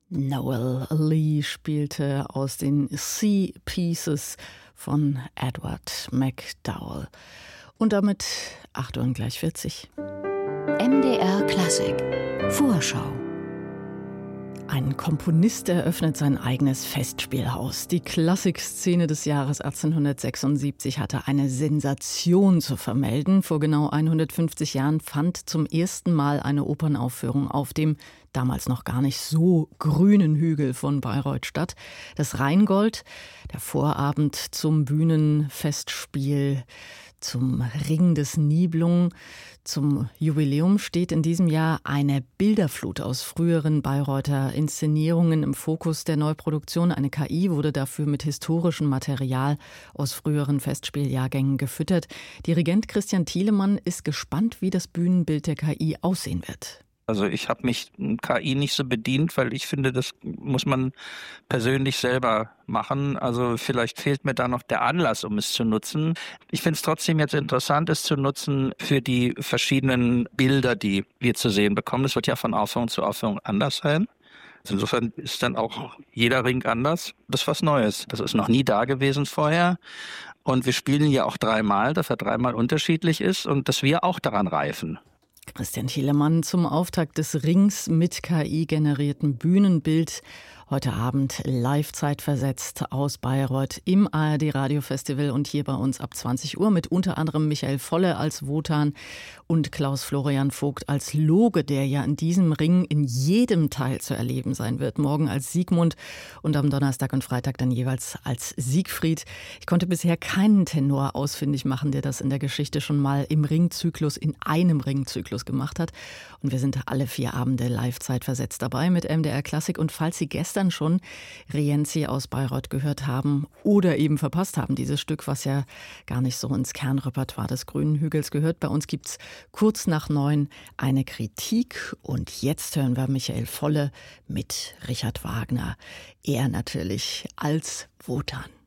Noel Lee spielte aus den Sea Pieces von Edward MacDowell. Und damit 8:40 Uhr. MDR Klassik Vorschau. Ein Komponist eröffnet sein eigenes Festspielhaus. Die Klassikszene des Jahres 1876 hatte eine Sensation zu vermelden. Vor genau 150 Jahren fand zum ersten Mal eine Opernaufführung auf dem damals noch gar nicht so grünen Hügel von Bayreuth statt. Das Rheingold, der Vorabend zum Bühnenfestspiel, zum Ring des Nibelungen. Zum Jubiläum steht in diesem Jahr eine Bilderflut aus früheren Bayreuther Inszenierungen im Fokus der Neuproduktion. Eine KI wurde dafür mit historischem Material aus früheren Festspieljahrgängen gefüttert. Dirigent Christian Thielemann ist gespannt, wie das Bühnenbild der KI aussehen wird. Also ich habe mich KI nicht so bedient, weil ich finde, das muss man persönlich selber machen. Also vielleicht fehlt mir da noch der Anlass, um es zu nutzen. Ich finde es trotzdem jetzt interessant, es zu nutzen für die verschiedenen Bilder, die wir zu sehen bekommen. Das wird ja von Aufführung zu Aufführung anders sein. Also insofern ist dann auch jeder Ring anders. Das ist was Neues. Das ist noch nie da gewesen vorher. Und wir spielen ja auch dreimal, dass er dreimal unterschiedlich ist und dass wir auch daran reifen. Christian Thielemann zum Auftakt des Rings mit KI-generiertem Bühnenbild. Heute Abend live zeitversetzt aus Bayreuth im ARD-Radiofestival und hier bei uns ab 20 Uhr mit unter anderem Michael Volle als Wotan und Klaus-Florian Vogt als Loge, der ja in diesem Ring in jedem Teil zu erleben sein wird. Morgen als Siegmund und am Donnerstag und Freitag dann jeweils als Siegfried. Ich konnte bisher keinen Tenor ausfindig machen, der das in der Geschichte schon mal im Ringzyklus, in einem Ringzyklus gemacht hat. Und wir sind alle 4 Abende live zeitversetzt dabei mit MDR Klassik. Und falls Sie gestern schon Rienzi aus Bayreuth gehört haben oder eben verpasst haben, dieses Stück, was ja gar nicht so ins Kernrepertoire des Grünen Hügels gehört. Bei uns gibt's kurz nach 9 eine Kritik. Und jetzt hören wir Michael Volle mit Richard Wagner. Er natürlich als Wotan.